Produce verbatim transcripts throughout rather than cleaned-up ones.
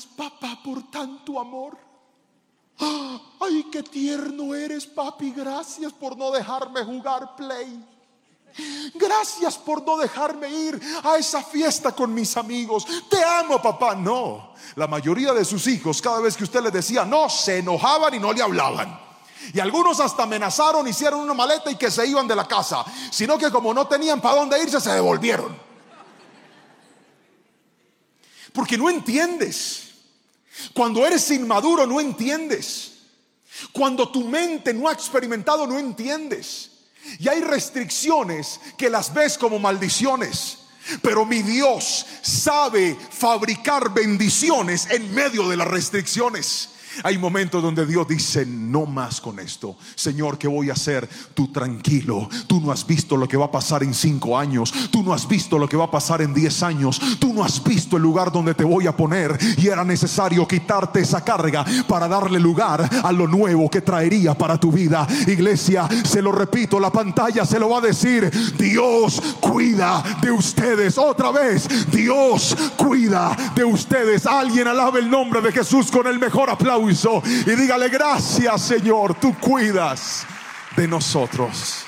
papá, por tanto amor. Ay, qué tierno eres, papi. Gracias por no dejarme jugar play. Gracias por no dejarme ir a esa fiesta con mis amigos. Te amo, papá. No, la mayoría de sus hijos, cada vez que usted les decía no, se enojaban y no le hablaban. Y algunos hasta amenazaron, hicieron una maleta y que se iban de la casa. Sino que como no tenían para dónde irse, se devolvieron. Porque no entiendes. Cuando eres inmaduro no entiendes. Cuando tu mente no ha experimentado no entiendes. Y hay restricciones que las ves como maldiciones. Pero mi Dios sabe fabricar bendiciones en medio de las restricciones. Hay momentos donde Dios dice no más con esto. Señor, ¿qué voy a hacer? Tú tranquilo. Tú no has visto lo que va a pasar en cinco años. Tú no has visto lo que va a pasar en diez años. Tú no has visto el lugar donde te voy a poner. Y era necesario quitarte esa carga para darle lugar a lo nuevo que traería para tu vida. Iglesia, se lo repito, la pantalla se lo va a decir. Dios cuida de ustedes. Otra vez, Dios cuida de ustedes. Alguien alabe el nombre de Jesús con el mejor aplauso. Y dígale gracias, Señor, tú cuidas de nosotros.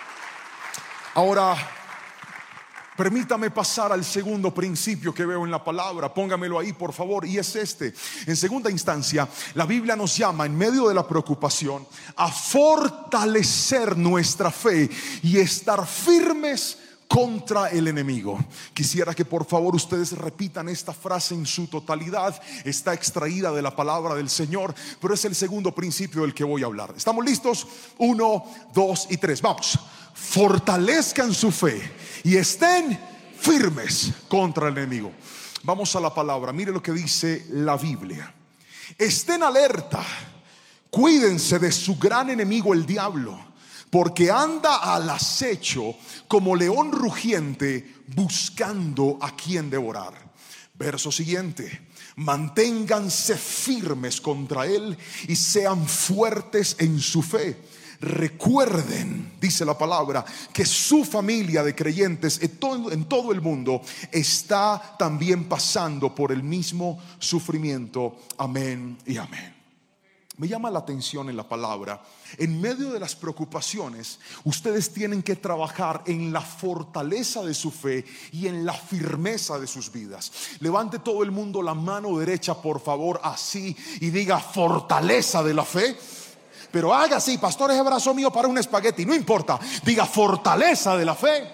Ahora, permítame pasar al segundo principio que veo en la palabra. Póngamelo ahí, por favor. Y es este. En segunda instancia, la Biblia nos llama, en medio de la preocupación, a fortalecer nuestra fe y estar firmes contra el enemigo. Quisiera que por favor ustedes repitan esta frase en su totalidad. Está extraída de la palabra del Señor, pero es el segundo principio del que voy a hablar. ¿Estamos listos? Uno, dos y tres. Vamos. Fortalezcan su fe y estén firmes contra el enemigo. Vamos a la palabra. Mire lo que dice la Biblia. Estén alerta. Cuídense de su gran enemigo, el diablo, porque anda al acecho como león rugiente, buscando a quien devorar. Verso siguiente. Manténganse firmes contra él y sean fuertes en su fe. Recuerden, dice la palabra, que su familia de creyentes en todo, en todo el mundo está también pasando por el mismo sufrimiento. Amén y amén. Me llama la atención en la palabra. En medio de las preocupaciones, ustedes tienen que trabajar en la fortaleza de su fe y en la firmeza de sus vidas. Levante todo el mundo la mano derecha, por favor, así, y diga fortaleza de la fe. Pero haga así, pastor, ese brazo mío para un espagueti, no importa. Diga fortaleza de la fe.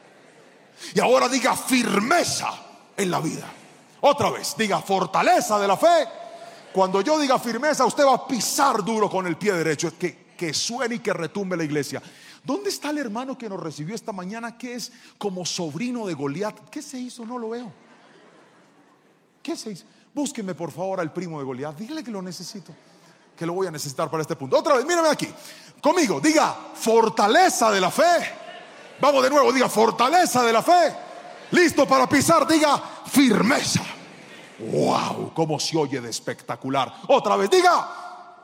Y ahora diga firmeza en la vida. Otra vez, diga fortaleza de la fe. Cuando yo diga firmeza, usted va a pisar duro con el pie derecho. Que, que suene y que retumbe la iglesia. ¿Dónde está el hermano que nos recibió esta mañana, que es como sobrino de Goliat? ¿Qué se hizo? No lo veo. ¿Qué se hizo? Búsqueme por favor al primo de Goliat. Dígale que lo necesito, que lo voy a necesitar para este punto. Otra vez, mírame aquí conmigo, diga fortaleza de la fe. Vamos de nuevo, diga fortaleza de la fe. Listo para pisar, diga firmeza. Wow, cómo se oye de espectacular. Otra vez, diga.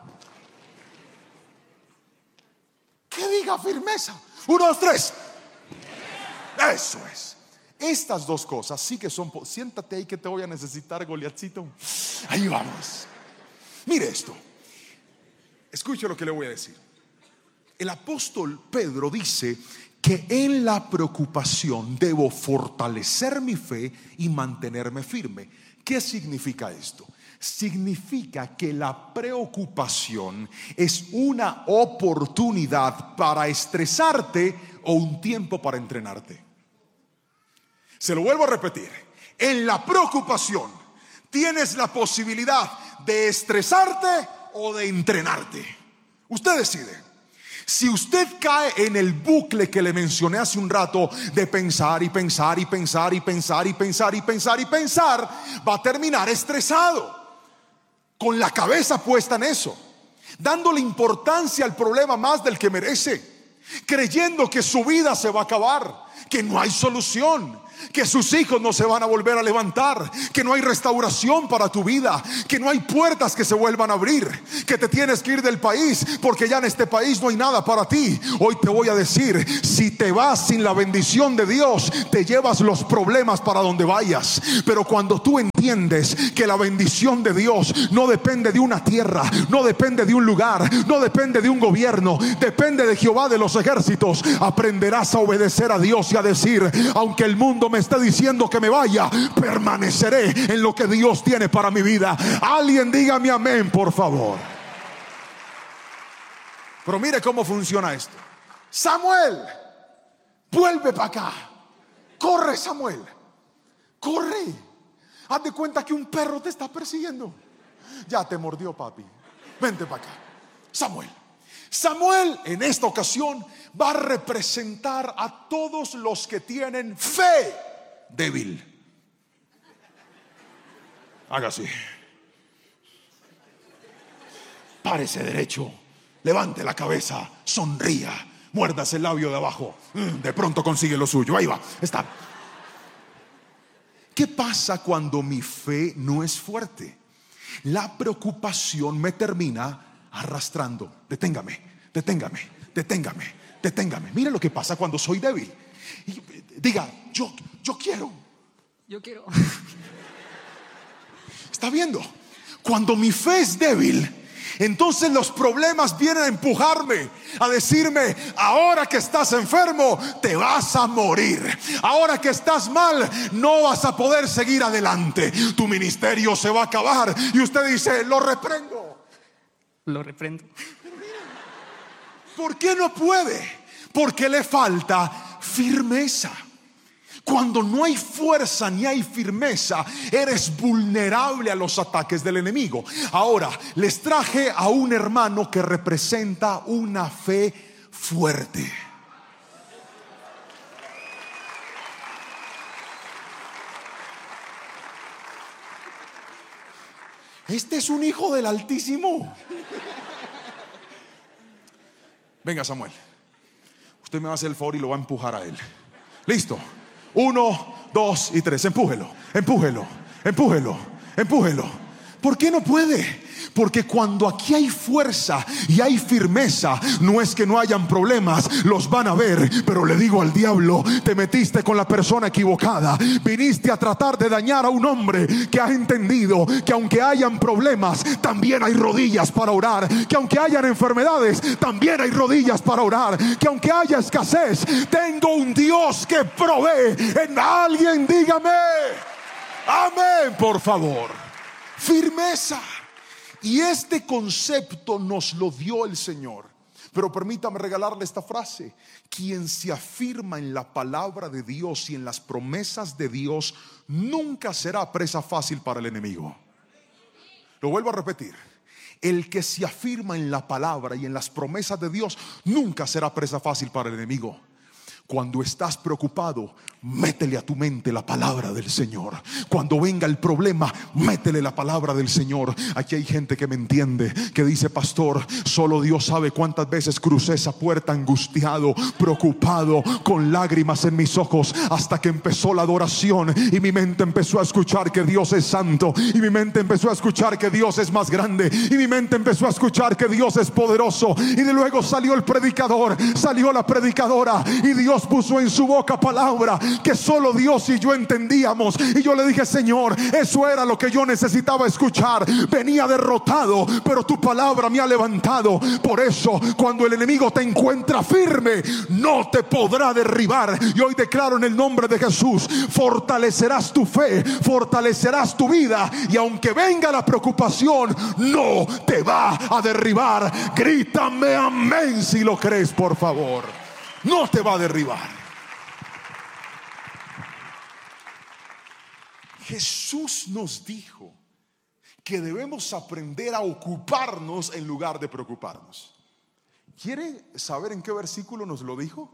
¿Qué diga firmeza? Uno, dos, tres. Eso es. Estas dos cosas sí que son. Siéntate ahí que te voy a necesitar, Goliatcito. Ahí vamos. Mire esto. Escuche lo que le voy a decir. El apóstol Pedro dice que en la preocupación debo fortalecer mi fe y mantenerme firme. ¿Qué significa esto? Significa que la preocupación es una oportunidad para estresarte o un tiempo para entrenarte. Se lo vuelvo a repetir. En la preocupación tienes la posibilidad de estresarte o de entrenarte. Usted decide. Si usted cae en el bucle que le mencioné hace un rato de pensar y pensar y pensar y pensar y pensar y pensar y pensar, va a terminar estresado, con la cabeza puesta en eso, dándole importancia al problema más del que merece, creyendo que su vida se va a acabar, que no hay solución, que sus hijos no se van a volver a levantar, que no hay restauración para tu vida, que no hay puertas que se vuelvan a abrir, que te tienes que ir del país porque ya en este país no hay nada para ti. Hoy te voy a decir, si te vas sin la bendición de Dios, te llevas los problemas para donde vayas. Pero cuando tú entiendes que la bendición de Dios no depende de una tierra, no depende de un lugar, no depende de un gobierno, depende de Jehová de los ejércitos, aprenderás a obedecer a Dios y a decir: aunque el mundo me esté diciendo que me vaya, permaneceré en lo que Dios tiene para mi vida. Alguien dígame amén, por favor. Pero mire cómo funciona esto. Samuel, vuelve para acá. Corre, Samuel, corre. Haz de cuenta que un perro te está persiguiendo. Ya te mordió, papi. Vente para acá. Samuel. Samuel en esta ocasión va a representar a todos los que tienen fe débil. Haga así. Párese derecho. Levante la cabeza. Sonría. Muérdase el labio de abajo. De pronto consigue lo suyo. Ahí va. Está. ¿Qué pasa cuando mi fe no es fuerte? La preocupación me termina arrastrando. Deténgame, deténgame, deténgame, deténgame. Mira lo que pasa cuando soy débil. Y diga, yo, yo quiero. Yo quiero. ¿Está viendo? Cuando mi fe es débil, entonces los problemas vienen a empujarme, a decirme: ahora que estás enfermo, te vas a morir. Ahora que estás mal, no vas a poder seguir adelante. Tu ministerio se va a acabar. Y usted dice: lo reprendo. Lo reprendo. ¿Por qué no puede? Porque le falta firmeza. Cuando no hay fuerza ni hay firmeza, eres vulnerable a los ataques del enemigo. Ahora, les traje a un hermano que representa una fe fuerte. Este es un hijo del Altísimo. Venga, Samuel, usted me va a hacer el favor y lo va a empujar a él. Listo. Uno, dos y tres. Empújelo, empújelo, empújelo, empújelo. ¿Por qué no puede? Porque cuando aquí hay fuerza y hay firmeza, no es que no hayan problemas, los van a ver. Pero le digo al diablo: te metiste con la persona equivocada. Viniste a tratar de dañar a un hombre que ha entendido que aunque hayan problemas, también hay rodillas para orar. Que aunque hayan enfermedades, también hay rodillas para orar. Que aunque haya escasez, tengo un Dios que provee. En alguien dígame amén, por favor. Firmeza. Y este concepto nos lo dio el Señor. Pero permítame regalarle esta frase: quien se afirma en la palabra de Dios y en las promesas de Dios nunca será presa fácil para el enemigo. Lo vuelvo a repetir: el que se afirma en la palabra y en las promesas de Dios nunca será presa fácil para el enemigo. Cuando estás preocupado, métele a tu mente la palabra del Señor. Cuando venga el problema, métele la palabra del Señor. Aquí hay gente que me entiende, que dice: pastor, solo Dios sabe cuántas veces crucé esa puerta angustiado, preocupado, con lágrimas en mis ojos, hasta que empezó la adoración y mi mente empezó a escuchar que Dios es santo, y mi mente empezó a escuchar que Dios es más grande, y mi mente empezó a escuchar que Dios es poderoso. Y de luego salió el predicador, salió la predicadora, y Dios puso en su boca palabra que solo Dios y yo entendíamos. Y yo le dije: Señor, eso era lo que yo necesitaba escuchar. Venía derrotado, pero tu palabra me ha levantado. Por eso, cuando el enemigo te encuentra firme, no te podrá derribar. Y hoy declaro en el nombre de Jesús: fortalecerás tu fe, fortalecerás tu vida, y aunque venga la preocupación, no te va a derribar. Grítame amén si lo crees, por favor. No te va a derribar. Jesús nos dijo que debemos aprender a ocuparnos en lugar de preocuparnos. ¿Quiere saber en qué versículo nos lo dijo?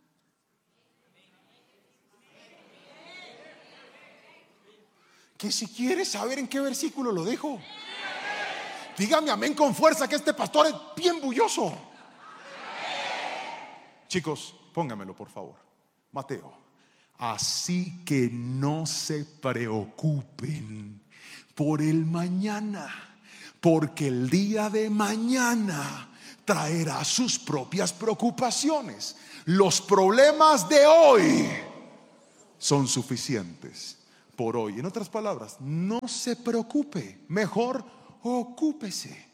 Que si quiere saber en qué versículo lo dijo, dígame amén con fuerza, que este pastor es bien bulloso. Chicos, póngamelo por favor. Mateo. Así que no se preocupen por el mañana, porque el día de mañana traerá sus propias preocupaciones. Los problemas de hoy son suficientes por hoy. En otras palabras, no se preocupe, mejor ocúpese.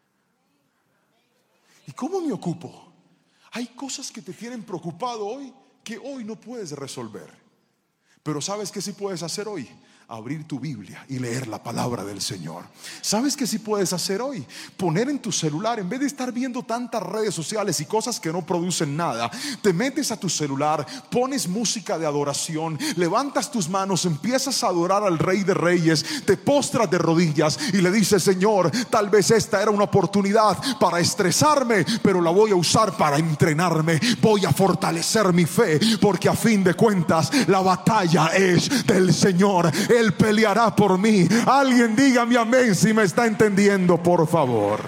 ¿Y cómo me ocupo? Hay cosas que te tienen preocupado hoy que hoy no puedes resolver. Pero ¿sabes qué sí puedes hacer hoy? Abrir tu Biblia y leer la palabra del Señor. ¿Sabes qué sí puedes hacer hoy? Poner en tu celular, en vez de estar viendo tantas redes sociales y cosas que no producen nada, te metes a tu celular, pones música de adoración, levantas tus manos, empiezas a adorar al Rey de Reyes, te postras de rodillas y le dices: Señor, tal vez esta era una oportunidad para estresarme, pero la voy a usar para entrenarme. Voy a fortalecer mi fe, porque a fin de cuentas la batalla es del Señor. Él peleará por mí. Alguien dígame amén si me está entendiendo, por favor.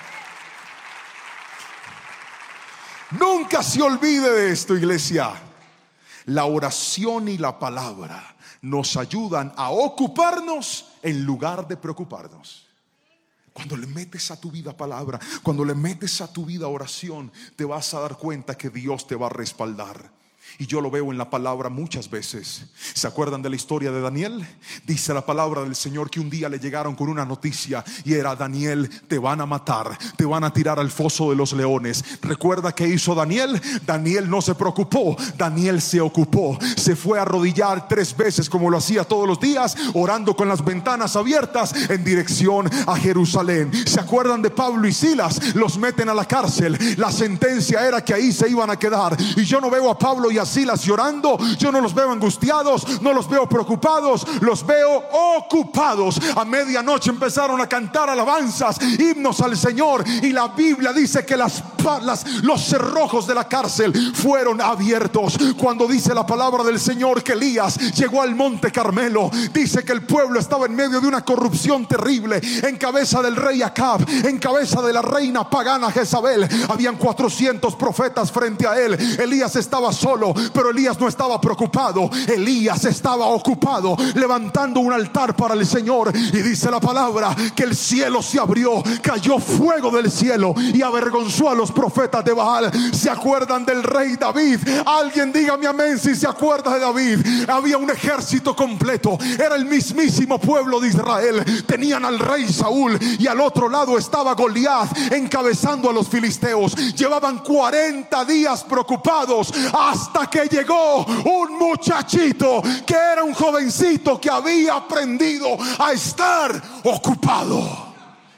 Nunca se olvide de esto, iglesia. La oración y la palabra nos ayudan a ocuparnos en lugar de preocuparnos. Cuando le metes a tu vida palabra, cuando le metes a tu vida oración, te vas a dar cuenta que Dios te va a respaldar. Y yo lo veo en la palabra muchas veces. ¿Se acuerdan de la historia de Daniel? Dice la palabra del Señor que un día le llegaron con una noticia y era: Daniel, te van a matar, te van a tirar al foso de los leones. ¿Recuerda qué hizo Daniel? Daniel no se preocupó, Daniel se ocupó. Se fue a arrodillar tres veces, como lo hacía todos los días, orando con las ventanas abiertas en dirección a Jerusalén. ¿Se acuerdan de Pablo y Silas? Los meten a la cárcel. La sentencia era que ahí se iban a quedar. Y yo no veo a Pablo y a Silas llorando, yo no los veo angustiados, no los veo preocupados, los veo ocupados. A medianoche empezaron a cantar alabanzas, himnos al Señor, y la Biblia dice que las, las, los cerrojos de la cárcel fueron abiertos. Cuando dice la palabra del Señor que Elías llegó al monte Carmelo, dice que el pueblo estaba en medio de una corrupción terrible, en cabeza del rey Acab, en cabeza de la reina pagana Jezabel. Habían cuatrocientos profetas frente a él. Elías estaba solo, pero Elías no estaba preocupado. Elías estaba ocupado levantando un altar para el Señor. Y dice la palabra que el cielo se abrió, cayó fuego del cielo y avergonzó a los profetas de Baal. ¿Se acuerdan del rey David? Alguien dígame amén si se acuerda de David. Había un ejército completo, era el mismísimo pueblo de Israel. Tenían al rey Saúl y al otro lado estaba Goliat encabezando a los filisteos. Llevaban cuarenta días preocupados, hasta que llegó un muchachito que era un jovencito que había aprendido a estar ocupado.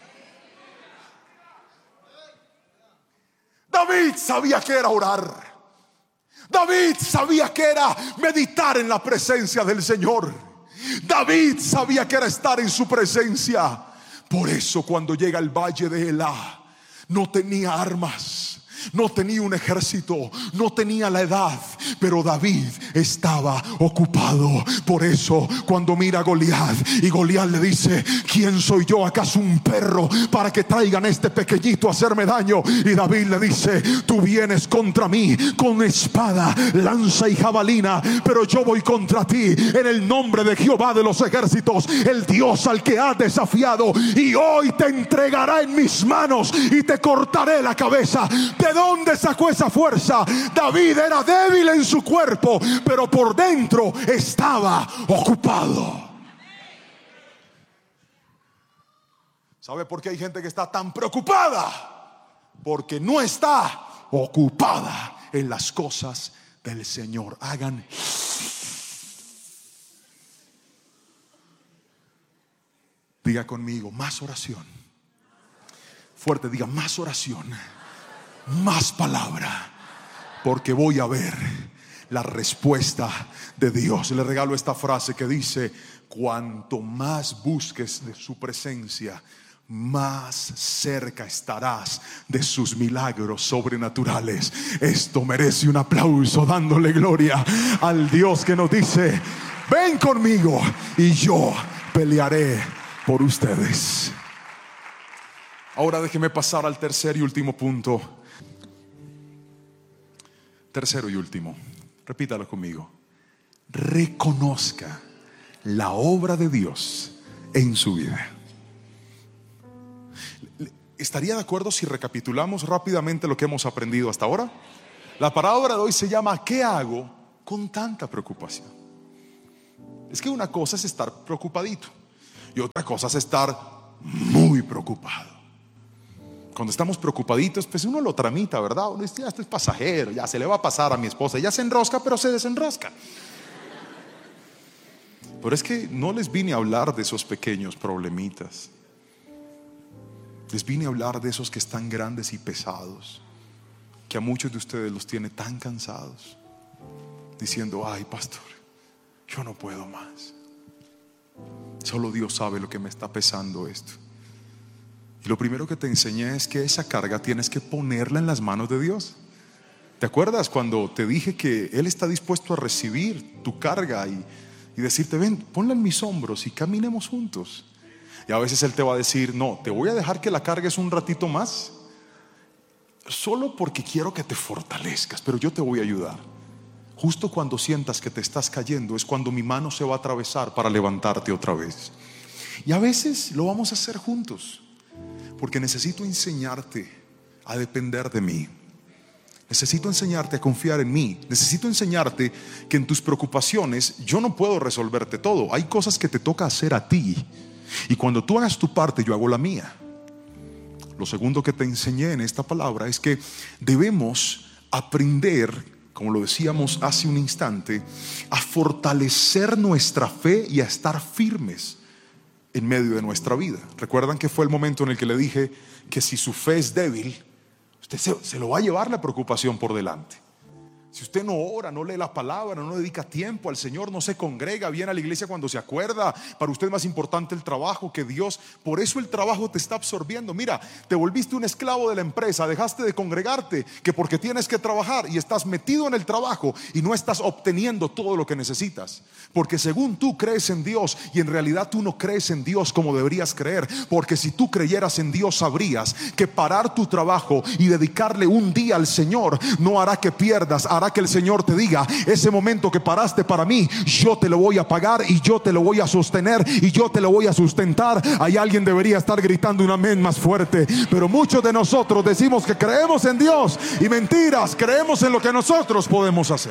David sabía que era orar. David sabía que era meditar en la presencia del Señor. David sabía que era estar en su presencia. Por eso cuando llega al valle de Elá, no tenía armas, no tenía un ejército, no tenía la edad, pero David estaba ocupado. Por eso cuando mira a Goliat y Goliat le dice: ¿quién soy yo? ¿Acaso un perro para que traigan a este pequeñito a hacerme daño? Y David le dice: tú vienes contra mí con espada, lanza y jabalina, pero yo voy contra ti en el nombre de Jehová de los ejércitos, el Dios al que has desafiado, y hoy te entregará en mis manos y te cortaré la cabeza. ¿De dónde sacó esa fuerza? David era débil en su cuerpo, pero por dentro estaba ocupado. ¿Sabe por qué hay gente que está tan preocupada? Porque no está ocupada en las cosas del Señor. Hagan diga conmigo: más oración. Fuerte, diga: más oración, más palabra, porque voy a ver la respuesta de Dios. Le regalo esta frase que dice: cuanto más busques de su presencia, más cerca estarás de sus milagros sobrenaturales. Esto merece un aplauso, dándole gloria al Dios que nos dice: ven conmigo y yo pelearé por ustedes. Ahora déjeme pasar al tercer y último punto. Tercero y último, repítalo conmigo: reconozca la obra de Dios en su vida. ¿Estaría de acuerdo si recapitulamos rápidamente lo que hemos aprendido hasta ahora? La palabra de hoy se llama ¿qué hago con tanta preocupación? Es que una cosa es estar preocupadito y otra cosa es estar muy preocupado. Cuando estamos preocupaditos, pues uno lo tramita, ¿verdad? Uno dice, ya, esto es pasajero, ya se le va a pasar a mi esposa. Ella se enrosca, pero se desenrosca. Pero es que no les vine a hablar de esos pequeños problemitas. Les vine a hablar de esos que están grandes y pesados, que a muchos de ustedes los tiene tan cansados, diciendo, ay, pastor, yo no puedo más. Solo Dios sabe lo que me está pesando esto. Y lo primero que te enseñé es que esa carga tienes que ponerla en las manos de Dios. ¿Te acuerdas cuando te dije que Él está dispuesto a recibir tu carga y, y decirte, ven, ponla en mis hombros y caminemos juntos? Y a veces Él te va a decir, no, te voy a dejar que la cargues un ratito más, solo porque quiero que te fortalezcas, pero yo te voy a ayudar. Justo cuando sientas que te estás cayendo es cuando mi mano se va a atravesar para levantarte otra vez. Y a veces lo vamos a hacer juntos, porque necesito enseñarte a depender de mí. Necesito enseñarte a confiar en mí. Necesito enseñarte que en tus preocupaciones yo no puedo resolverte todo. Hay cosas que te toca hacer a ti, y cuando tú hagas tu parte, yo hago la mía. Lo segundo que te enseñé en esta palabra es que debemos aprender, como lo decíamos hace un instante, a fortalecer nuestra fe y a estar firmes en medio de nuestra vida. Recuerdan que fue el momento en el que le dije que si su fe es débil, usted se, se lo va a llevar la preocupación por delante. Si usted no ora, no lee la palabra, no dedica tiempo al Señor, no se congrega, viene a la iglesia cuando se acuerda, para usted es más importante el trabajo que Dios. Por eso el trabajo te está absorbiendo. Mira, te volviste un esclavo de la empresa, dejaste de congregarte, que porque tienes que trabajar, y estás metido en el trabajo y no estás obteniendo todo lo que necesitas, porque según tú crees en Dios, y en realidad tú no crees en Dios como deberías creer. Porque si tú creyeras en Dios, sabrías que parar tu trabajo y dedicarle un día al Señor no hará que pierdas, hará que el Señor te diga, ese momento que paraste para mí, yo te lo voy a pagar, y yo te lo voy a sostener, y yo te lo voy a sustentar. Hay alguien debería estar gritando un amén más fuerte. Pero muchos de nosotros decimos que creemos en Dios, y mentiras, creemos en lo que nosotros podemos hacer.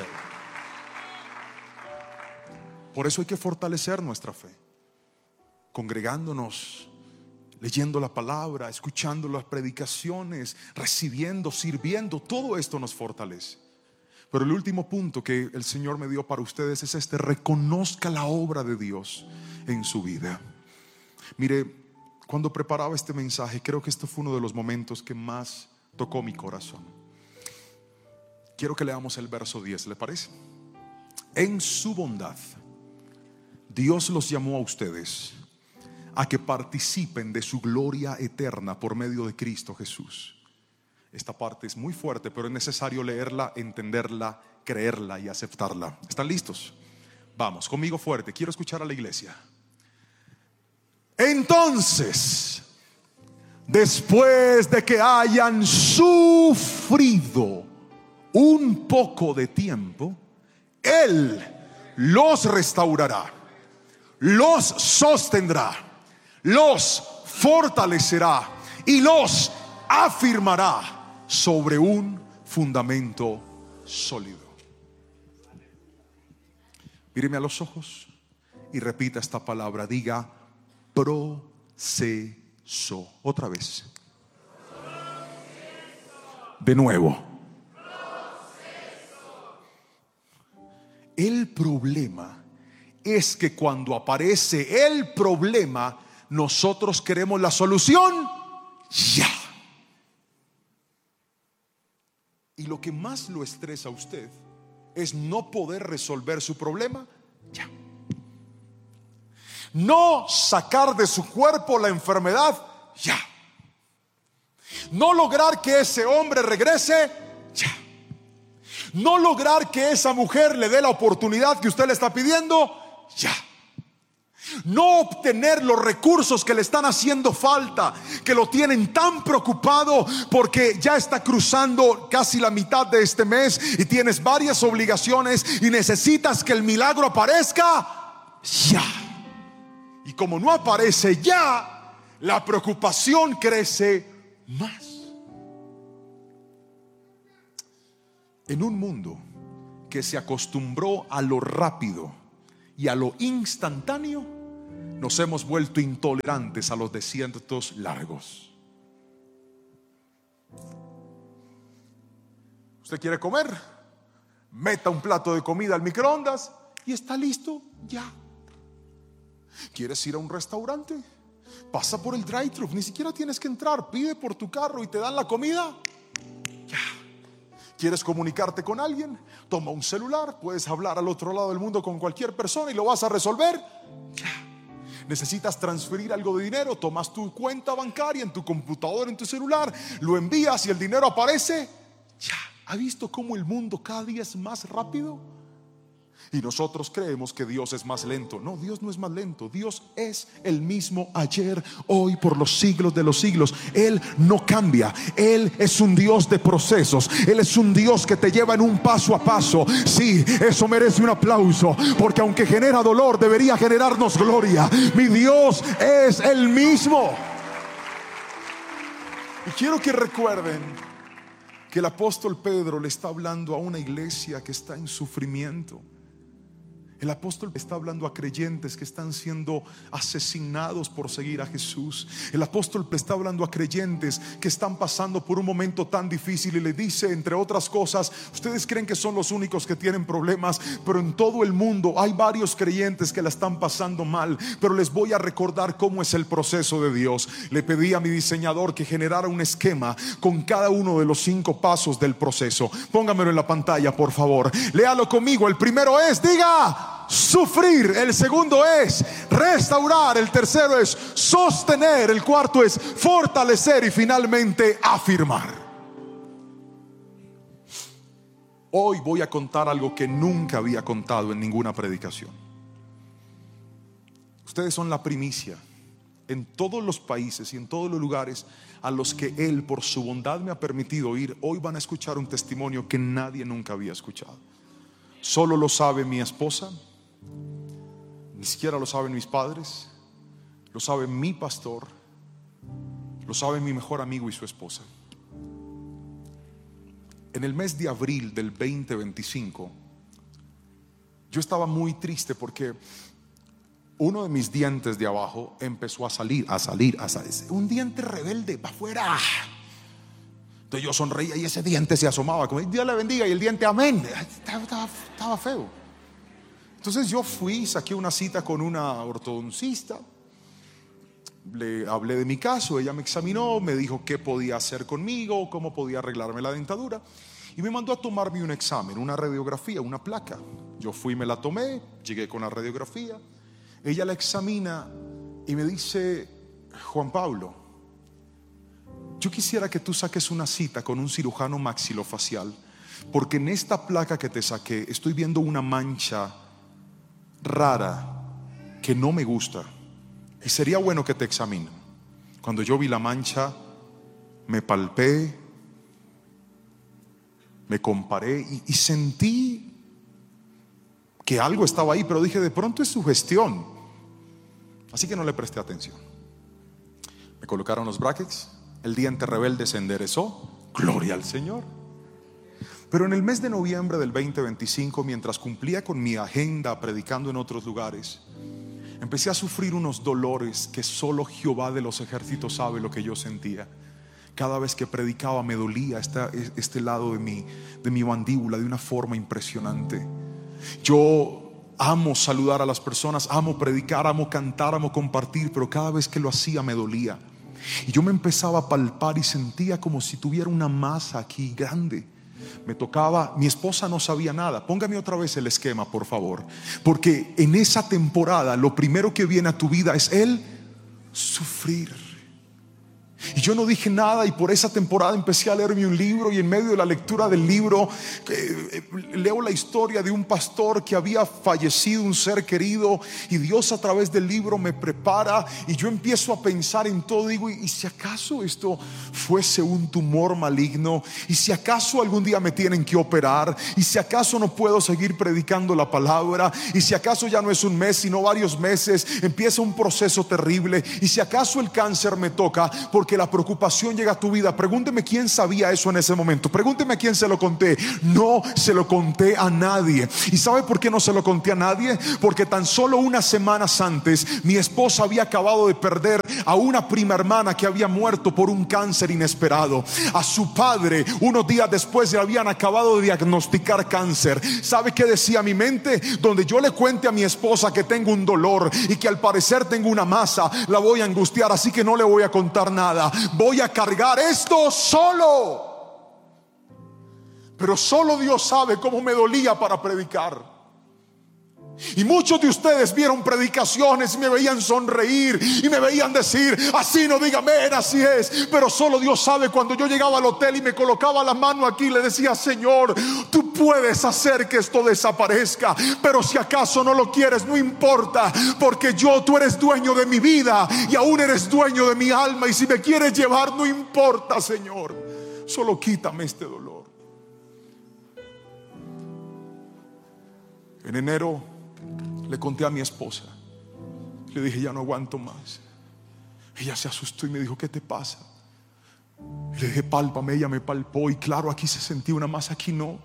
Por eso hay que fortalecer nuestra fe, congregándonos, leyendo la palabra, escuchando las predicaciones, recibiendo, sirviendo. Todo esto nos fortalece. Pero el último punto que el Señor me dio para ustedes es este: reconozca la obra de Dios en su vida. Mire, cuando preparaba este mensaje, creo que este fue uno de los momentos que más tocó mi corazón. Quiero que leamos el verso diez, ¿le parece? En su bondad, Dios los llamó a ustedes a que participen de su gloria eterna por medio de Cristo Jesús. Esta parte es muy fuerte, pero es necesario leerla, entenderla, creerla y aceptarla. ¿Están listos? Vamos, conmigo fuerte. Quiero escuchar a la iglesia. Entonces, después de que hayan sufrido un poco de tiempo, Él los restaurará, los sostendrá, los fortalecerá y los afirmará sobre un fundamento sólido. Míreme a los ojos y repita esta palabra. Diga proceso. Otra vez. De nuevo. El problema es que cuando aparece el problema, nosotros queremos la solución ya. Y lo que más lo estresa a usted es no poder resolver su problema ya. No sacar de su cuerpo la enfermedad ya. No lograr que ese hombre regrese ya. No lograr que esa mujer le dé la oportunidad que usted le está pidiendo ya. no obtener los recursos que le están haciendo falta, que lo tienen tan preocupado porque ya está cruzando casi la mitad de este mes y tienes varias obligaciones y necesitas que el milagro aparezca ya. Y como no aparece ya, la preocupación crece más. En un mundo que se acostumbró a lo rápido y a lo instantáneo, nos hemos vuelto intolerantes a los desiertos largos. ¿Usted quiere comer? Meta un plato de comida al microondas y está listo ya. ¿Quieres ir a un restaurante? Pasa por el drive-thru, ni siquiera tienes que entrar, pide por tu carro y te dan la comida ya. ¿Quieres comunicarte con alguien? Toma un celular, puedes hablar al otro lado del mundo con cualquier persona y lo vas a resolver ya. Necesitas transferir algo de dinero, tomas tu cuenta bancaria en tu computadora, en tu celular, lo envías y el dinero aparece ya. ¿Ha visto cómo el mundo cada día es más rápido? Y nosotros creemos que Dios es más lento. No, Dios no es más lento. Dios es el mismo ayer, hoy, por los siglos de los siglos. Él no cambia. Él es un Dios de procesos. Él es un Dios que te lleva en un paso a paso. Sí, eso merece un aplauso, porque aunque genera dolor, debería generarnos gloria. Mi Dios es el mismo. Y quiero que recuerden que el apóstol Pedro le está hablando a una iglesia que está en sufrimiento. El apóstol está hablando a creyentes que están siendo asesinados por seguir a Jesús. El apóstol está hablando a creyentes que están pasando por un momento tan difícil y le dice, entre otras cosas, ustedes creen que son los únicos que tienen problemas, pero en todo el mundo hay varios creyentes que la están pasando mal. Pero les voy a recordar cómo es el proceso de Dios. Le pedí a mi diseñador que generara un esquema con cada uno de los cinco pasos del proceso. Póngamelo en la pantalla, por favor. Léalo conmigo. El primero es, diga, sufrir. El segundo es restaurar. El tercero es sostener. El cuarto es fortalecer. Y finalmente afirmar. Hoy voy a contar algo que nunca había contado en ninguna predicación. Ustedes son la primicia en todos los países y en todos los lugares a los que Él por su bondad me ha permitido ir. Hoy van a escuchar un testimonio que nadie nunca había escuchado. Solo lo sabe mi esposa, ni siquiera lo saben mis padres, lo sabe mi pastor, lo sabe mi mejor amigo y su esposa. En el mes de abril del veinte veinticinco, yo estaba muy triste porque uno de mis dientes de abajo empezó a salir, a salir, a salir. Un diente rebelde para afuera. Entonces yo sonreía y ese diente se asomaba como Dios le bendiga, y el diente amén. Estaba, estaba, estaba feo. Entonces yo fui, saqué una cita con una ortodoncista, le hablé de mi caso, ella me examinó, me dijo qué podía hacer conmigo, cómo podía arreglarme la dentadura, y me mandó a tomarme un examen, una radiografía, una placa. Yo fui, me la tomé, llegué con la radiografía, ella la examina y me dice, Juan Pablo, yo quisiera que tú saques una cita con un cirujano maxilofacial, porque en esta placa que te saqué estoy viendo una mancha rara que no me gusta y sería bueno que te examine. Cuando yo vi la mancha, me palpé, me comparé y, y sentí que algo estaba ahí, pero dije, de pronto es sugestión, así que no le presté atención. Me colocaron los brackets. El diente rebelde se enderezó, gloria al Señor. Pero en el mes de noviembre del veinte veinticinco, mientras cumplía con mi agenda predicando en otros lugares, empecé a sufrir unos dolores que solo Jehová de los ejércitos sabe lo que yo sentía. Cada vez que predicaba me dolía esta, este lado de mi, de mi mandíbula de una forma impresionante. Yo amo saludar a las personas, amo predicar, amo cantar, amo compartir, pero cada vez que lo hacía me dolía. Y yo me empezaba a palpar y sentía como si tuviera una masa aquí grande. Me tocaba, mi esposa no sabía nada. Póngame otra vez el esquema, por favor, porque en esa temporada lo primero que viene a tu vida es el sufrir. Y yo yo no dije nada, y por esa temporada empecé a leerme un libro, y en medio de la lectura del libro eh, leo la historia de un pastor que había fallecido, un ser querido, y Dios a través del libro me prepara, y yo empiezo a pensar en todo. Digo, ¿y si acaso esto fuese un tumor maligno? ¿Y si acaso algún día me tienen que operar? ¿Y si acaso no puedo seguir predicando la palabra? ¿Y si acaso ya no es un mes sino varios meses? Empieza un proceso terrible. ¿Y si acaso el cáncer me toca? Porque la preocupación llega a tu vida. Pregúnteme quién sabía eso en ese momento. Pregúnteme a quién se lo conté. No se lo conté a nadie. ¿Y sabe por qué no se lo conté a nadie? Porque tan solo unas semanas antes mi esposa había acabado de perder a una prima hermana que había muerto por un cáncer inesperado. A su padre unos días después le habían acabado de diagnosticar cáncer. ¿Sabe qué decía mi mente? Donde yo le cuente a mi esposa que tengo un dolor y que al parecer tengo una masa, la voy a angustiar, así que no le voy a contar nada. Voy a cargar esto solo. Pero solo Dios sabe cómo me dolía para predicar. Y muchos de ustedes vieron predicaciones y me veían sonreír y me veían decir, así no diga amén, así es. Pero solo Dios sabe cuando yo llegaba al hotel y me colocaba la mano aquí, le decía, Señor, tú puedes hacer que esto desaparezca, pero si acaso no lo quieres, no importa, porque yo, tú eres dueño de mi vida y aún eres dueño de mi alma, y si me quieres llevar, no importa, Señor, solo quítame este dolor. En enero le conté a mi esposa. Le dije, ya no aguanto más. Ella se asustó y me dijo, ¿qué te pasa? Le dije, pálpame. Ella me palpó, y claro, aquí se sentía una masa, aquí no.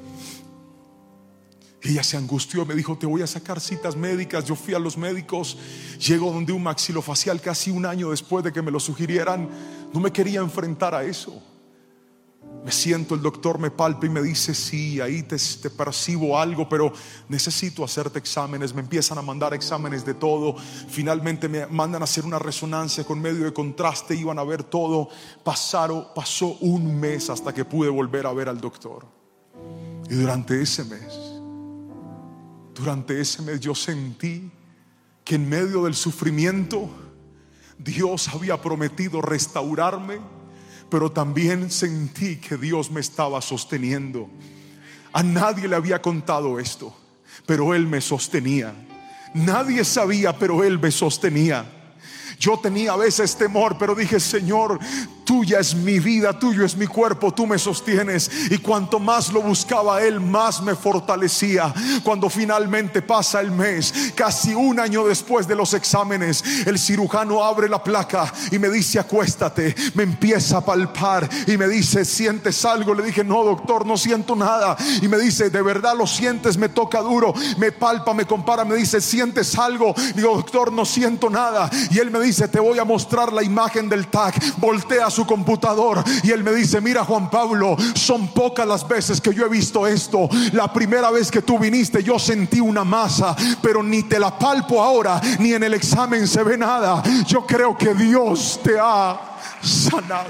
Ella se angustió, me dijo, te voy a sacar citas médicas. Yo fui a los médicos, llego donde un maxilofacial casi un año después de que me lo sugirieran. No me quería enfrentar a eso. Me siento, el doctor me palpa y me dice, sí, ahí te, te percibo algo, pero necesito hacerte exámenes. Me empiezan a mandar exámenes de todo. Finalmente me mandan a hacer una resonancia con medio de contraste. Iban a ver todo. Pasaron, pasó un mes hasta que pude volver a ver al doctor. Y durante ese mes, durante ese mes yo sentí que en medio del sufrimiento Dios había prometido restaurarme, pero también sentí que Dios me estaba sosteniendo. A nadie le había contado esto, pero Él me sostenía. Nadie sabía, pero Él me sostenía. Yo tenía a veces temor, pero dije, Señor, tuya es mi vida, tuyo es mi cuerpo, tú me sostienes. Y cuanto más lo buscaba Él, más me fortalecía. Cuando finalmente pasa el mes, casi un año después de los exámenes, el cirujano abre la placa y me dice, acuéstate. Me empieza a palpar y me dice, ¿sientes algo? Le dije, no, doctor, no siento nada. Y me dice, ¿de verdad lo sientes? Me toca duro. Me palpa, me compara, me dice, ¿sientes algo? Digo, doctor, no siento nada. Y él me dice, te voy a mostrar la imagen del T A C. Voltea su computador y él me dice, mira, Juan Pablo, son pocas las veces que yo he visto esto. La primera vez que tú viniste yo sentí una masa, pero ni te la palpo ahora, ni en el examen se ve nada. Yo creo que Dios te ha sanado.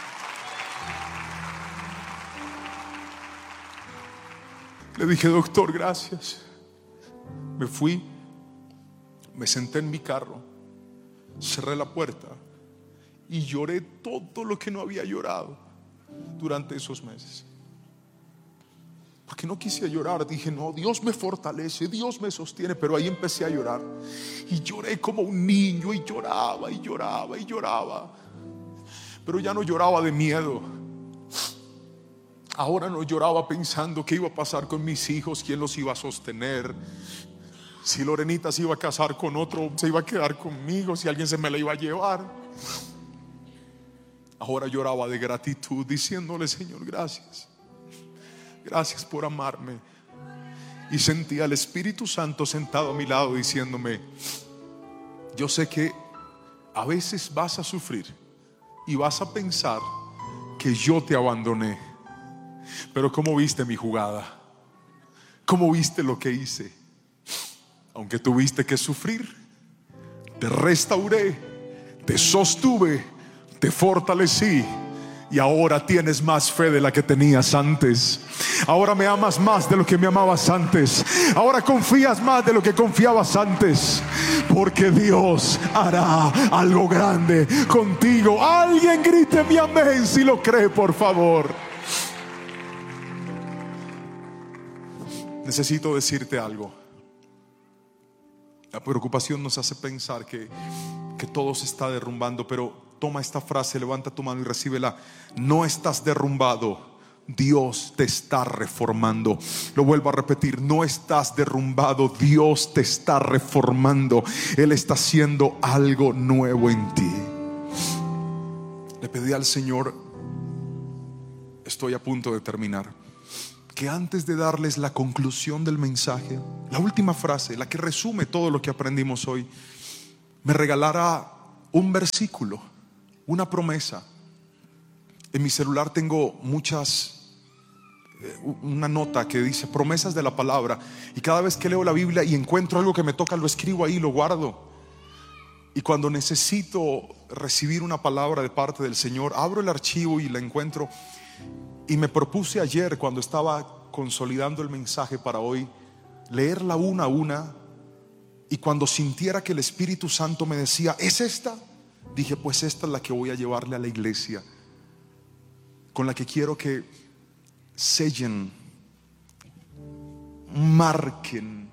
Le dije, doctor, gracias. Me fui, me senté en mi carro, cerré la puerta y lloré todo lo que no había llorado durante esos meses. Porque no quise llorar. Dije, no, Dios me fortalece, Dios me sostiene. Pero ahí empecé a llorar. Y lloré como un niño. Y lloraba, y lloraba, y lloraba. Pero ya no lloraba de miedo. Ahora no lloraba pensando qué iba a pasar con mis hijos, quién los iba a sostener, si Lorenita se iba a casar con otro, se iba a quedar conmigo, si alguien se me la iba a llevar. Ahora lloraba de gratitud, diciéndole, Señor, gracias. Gracias por amarme. Y sentía al Espíritu Santo sentado a mi lado diciéndome, yo sé que a veces vas a sufrir y vas a pensar que yo te abandoné, pero ¿cómo viste mi jugada? ¿Cómo viste lo que hice? Aunque tuviste que sufrir, te restauré, te sostuve, te fortalecí. Y ahora tienes más fe de la que tenías antes. Ahora me amas más de lo que me amabas antes. Ahora confías más de lo que confiabas antes. porque Dios hará algo grande contigo. Alguien grite mi amén si lo cree, por favor. Necesito decirte algo. La preocupación nos hace pensar que, que todo se está derrumbando, pero toma esta frase, levanta tu mano y recíbela. No estás derrumbado, Dios te está reformando. Lo vuelvo a repetir, no estás derrumbado, Dios te está reformando. Él está haciendo algo nuevo en ti. Le pedí al Señor, estoy a punto de terminar, que antes de darles la conclusión del mensaje, la última frase, la que resume todo lo que aprendimos hoy, me regalara un versículo, una promesa. En mi celular tengo muchas, eh, una nota que dice promesas de la palabra, y cada vez que leo la Biblia y encuentro algo que me toca, lo escribo ahí, lo guardo. Y cuando necesito recibir una palabra de parte del Señor, abro el archivo y la encuentro. Y me propuse ayer, cuando estaba consolidando el mensaje para hoy, leerla una a una. Y cuando sintiera que el Espíritu Santo me decía, ¿es esta? Dije, pues esta es la que voy a llevarle a la iglesia, con la que quiero que sellen, marquen,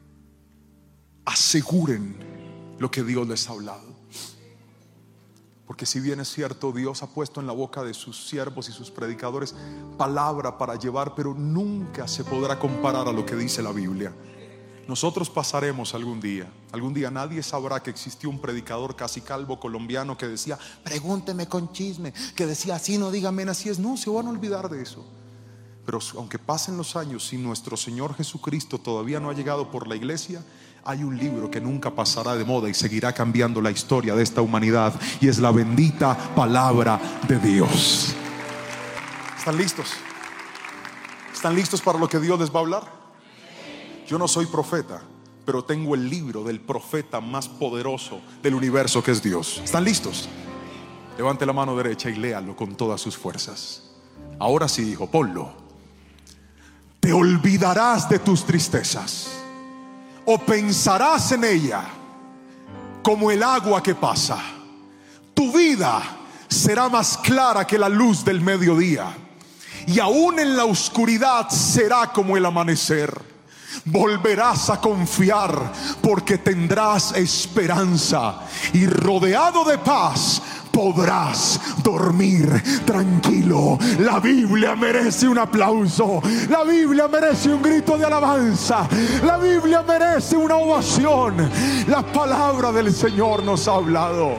aseguren lo que Dios les ha hablado. Porque si bien es cierto, Dios ha puesto en la boca de sus siervos y sus predicadores palabra para llevar, pero nunca se podrá comparar a lo que dice la Biblia. Nosotros pasaremos algún día, algún día nadie sabrá que existió un predicador casi calvo colombiano que decía, pregúnteme con chisme, que decía así no, dígame así es. No, se van a olvidar de eso. Pero aunque pasen los años, si nuestro Señor Jesucristo todavía no ha llegado por la iglesia, hay un libro que nunca pasará de moda y seguirá cambiando la historia de esta humanidad, y es la bendita palabra de Dios. ¿Están listos? ¿Están listos para lo que Dios les va a hablar? Yo no soy profeta, pero tengo el libro del profeta más poderoso del universo, que es Dios. ¿Están listos? Levante la mano derecha y léalo con todas sus fuerzas. Ahora sí, hijo, ponlo. Te olvidarás de tus tristezas, o pensarás en ella como el agua que pasa. Tu vida será más clara que la luz del mediodía, y aún en la oscuridad será como el amanecer. Volverás a confiar porque tendrás esperanza, y rodeado de paz podrás dormir tranquilo. La Biblia merece un aplauso. La Biblia merece un grito de alabanza. La Biblia merece una ovación. La palabra del Señor nos ha hablado.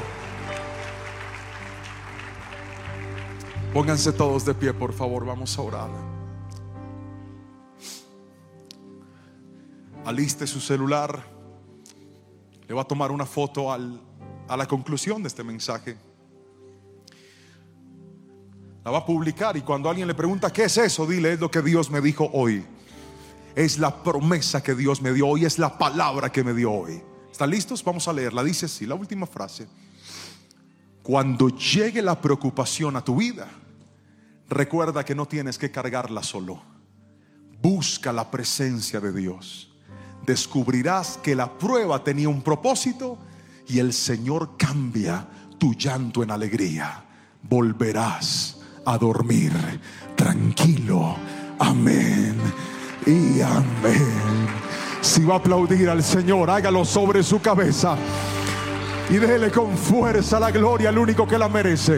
Pónganse todos de pie, por favor, vamos a orar. Aliste su celular. Le va a tomar una foto al, a la conclusión de este mensaje. La va a publicar, y cuando alguien le pregunta ¿qué es eso? Dile, es lo que Dios me dijo hoy. Es la promesa que Dios me dio hoy. Es la palabra que me dio hoy. ¿Están listos? Vamos a leerla. Dice así, la última frase: cuando llegue la preocupación a tu vida, recuerda que no tienes que cargarla solo. Busca la presencia de Dios. Descubrirás que la prueba tenía un propósito, y el Señor cambia tu llanto en alegría. Volverás a dormir tranquilo. Amén y amén. Si va a aplaudir al Señor, hágalo sobre su cabeza y déle con fuerza la gloria al único que la merece.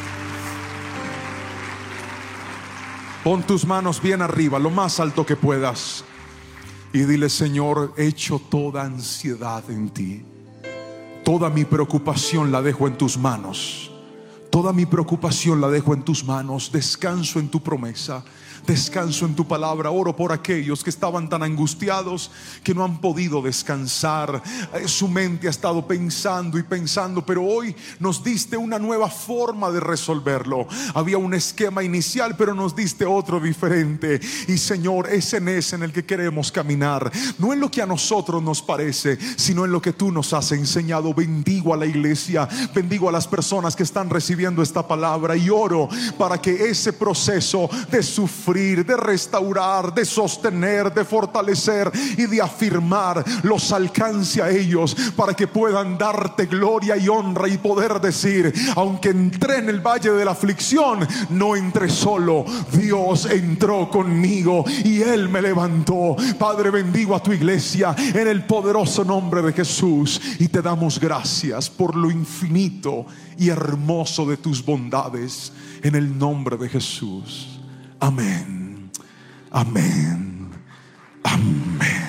Pon tus manos bien arriba, lo más alto que puedas, y dile: Señor, echo toda ansiedad en ti. Toda mi preocupación la dejo en tus manos. Toda mi preocupación la dejo en tus manos. Descanso en tu promesa. Descanso en tu palabra. Oro por aquellos que estaban tan angustiados que no han podido descansar. Su mente ha estado pensando y pensando, pero hoy nos diste una nueva forma de resolverlo. Había un esquema inicial, pero nos diste otro diferente. Y Señor, es en ese en el que queremos caminar. No en lo que a nosotros nos parece, sino en lo que tú nos has enseñado. Bendigo a la iglesia. Bendigo a las personas que están recibiendo recibiendo esta palabra, y oro para que ese proceso de sufrir, de restaurar, de sostener, de fortalecer y de afirmar los alcance a ellos, para que puedan darte gloria y honra y poder decir: aunque entré en el valle de la aflicción, no entré solo, Dios entró conmigo y Él me levantó. Padre, bendigo a tu iglesia en el poderoso nombre de Jesús, y te damos gracias por lo infinito y hermoso de tus bondades, en el nombre de Jesús. Amén, amén, amén.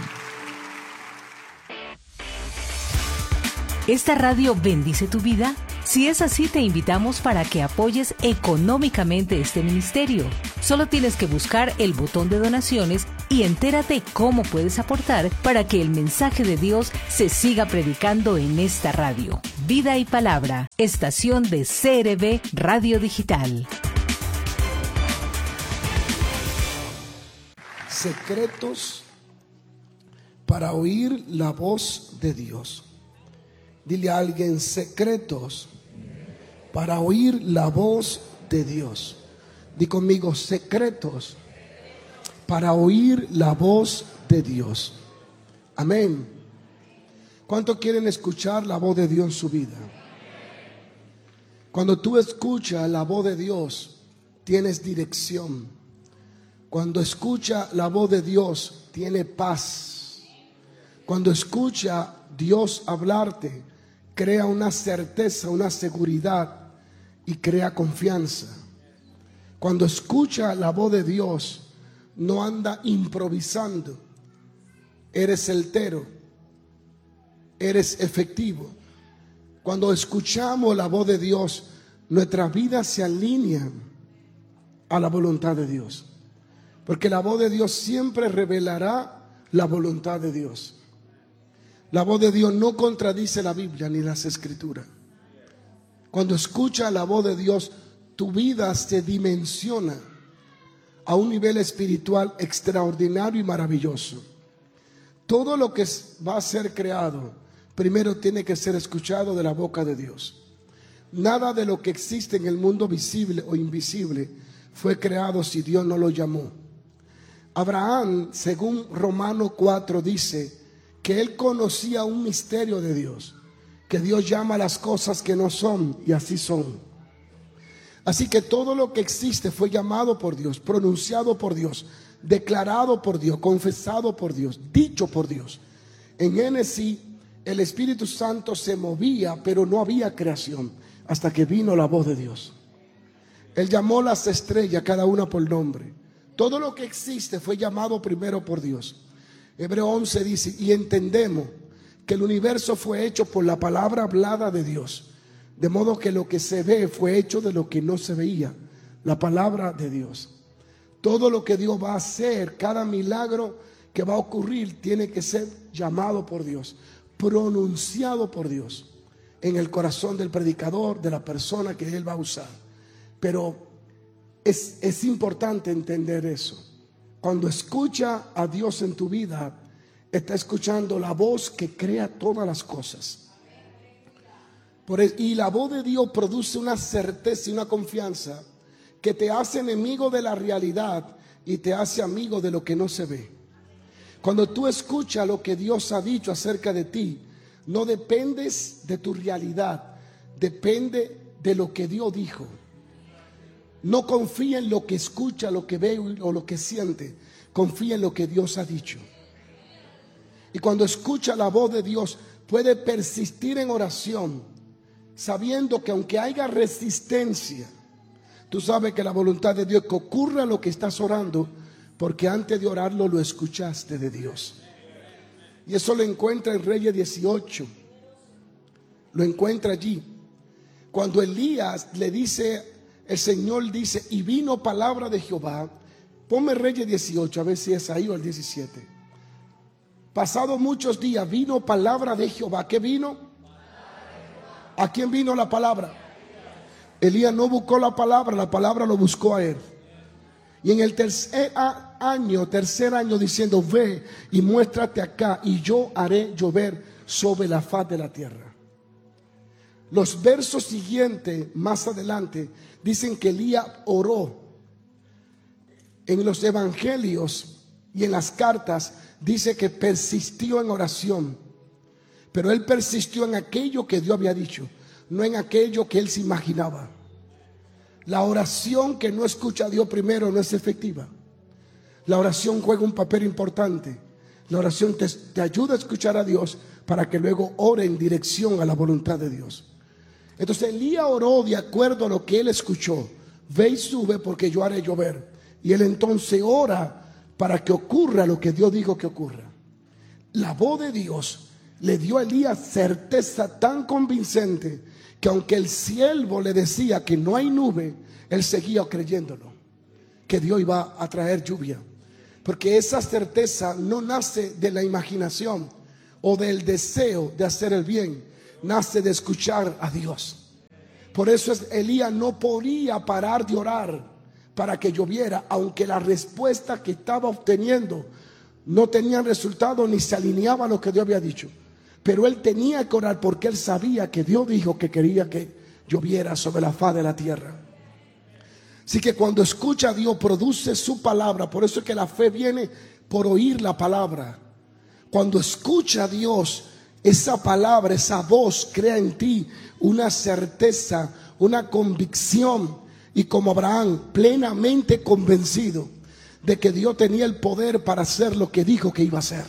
¿Esta radio bendice tu vida? Si es así, te invitamos para que apoyes económicamente este ministerio. Solo tienes que buscar el botón de donaciones y entérate cómo puedes aportar para que el mensaje de Dios se siga predicando en esta radio. Vida y Palabra, estación de C R B Radio Digital. Secretos para oír la voz de Dios. Dile a alguien: secretos para oír la voz de Dios. Di conmigo: secretos para oír la voz de Dios. Amén. ¿Cuántos quieren escuchar la voz de Dios en su vida? Cuando tú escuchas la voz de Dios, tienes dirección. Cuando escucha la voz de Dios, tiene paz. Cuando escucha Dios hablarte, crea una certeza, una seguridad y crea confianza. Cuando escucha la voz de Dios, no anda improvisando. Eres certero, eres efectivo. Cuando escuchamos la voz de Dios, nuestras vidas se alinean a la voluntad de Dios, porque la voz de Dios siempre revelará la voluntad de Dios. La voz de Dios no contradice la Biblia ni las Escrituras. Cuando escuchas la voz de Dios, tu vida se dimensiona a un nivel espiritual extraordinario y maravilloso. Todo lo que va a ser creado, primero tiene que ser escuchado de la boca de Dios. Nada de lo que existe en el mundo visible o invisible fue creado si Dios no lo llamó. Abraham, según Romanos cuatro, dice que él conocía un misterio de Dios, que Dios llama a las cosas que no son y así son. Así que todo lo que existe fue llamado por Dios, pronunciado por Dios, declarado por Dios, confesado por Dios, dicho por Dios. En Génesis el Espíritu Santo se movía, pero no había creación hasta que vino la voz de Dios. Él llamó las estrellas, cada una por nombre. Todo lo que existe fue llamado primero por Dios. Hebreo once dice: y entendemos que el universo fue hecho por la palabra hablada de Dios, de modo que lo que se ve fue hecho de lo que no se veía, la palabra de Dios. Todo lo que Dios va a hacer, cada milagro que va a ocurrir, tiene que ser llamado por Dios, pronunciado por Dios en el corazón del predicador, de la persona que Él va a usar. Pero es, es importante entender eso. Cuando escucha a Dios en tu vida, está escuchando la voz que crea todas las cosas. Por eso, y la voz de Dios produce una certeza y una confianza que te hace enemigo de la realidad y te hace amigo de lo que no se ve. Cuando tú escuchas lo que Dios ha dicho acerca de ti, no dependes de tu realidad, depende de lo que Dios dijo. No confía en lo que escucha, lo que ve o lo que siente. Confía en lo que Dios ha dicho. Y cuando escucha la voz de Dios, puede persistir en oración, sabiendo que aunque haya resistencia, tú sabes que la voluntad de Dios es que ocurra lo que estás orando, porque antes de orarlo lo escuchaste de Dios. Y eso lo encuentra en Reyes dieciocho. Lo encuentra allí. Cuando Elías le dice, el Señor dice: y vino palabra de Jehová. Ponme Reyes dieciocho, a ver si es ahí o el diecisiete. Pasado muchos días vino palabra de Jehová. ¿Qué vino? ¿A quién vino la palabra? Elías no buscó la palabra, la palabra lo buscó a él. Y en el tercer año, tercer año diciendo: ve y muéstrate acá y yo haré llover sobre la faz de la tierra. Los versos siguientes, más adelante, dicen que Elías oró. En los evangelios y en las cartas dice que persistió en oración. Pero él persistió en aquello que Dios había dicho, no en aquello que él se imaginaba. La oración que no escucha a Dios primero no es efectiva. La oración juega un papel importante. La oración te, te ayuda a escuchar a Dios para que luego ore en dirección a la voluntad de Dios. Entonces Elías oró de acuerdo a lo que él escuchó. Ve y sube porque yo haré llover. Y él entonces ora para que ocurra lo que Dios dijo que ocurra. La voz de Dios le dio a Elías certeza tan convincente que aunque el siervo le decía que no hay nube, él seguía creyéndolo, que Dios iba a traer lluvia. Porque esa certeza no nace de la imaginación o del deseo de hacer el bien, nace de escuchar a Dios. Por eso Elías no podía parar de orar para que lloviera, aunque la respuesta que estaba obteniendo no tenía resultado ni se alineaba a lo que Dios había dicho. Pero él tenía que orar porque él sabía que Dios dijo que quería que lloviera sobre la faz de la tierra. Así que cuando escucha a Dios, produce su palabra. Por eso es que la fe viene por oír la palabra. Cuando escucha a Dios, esa palabra, esa voz crea en ti una certeza, una convicción. Y como Abraham, plenamente convencido de que Dios tenía el poder para hacer lo que dijo que iba a hacer.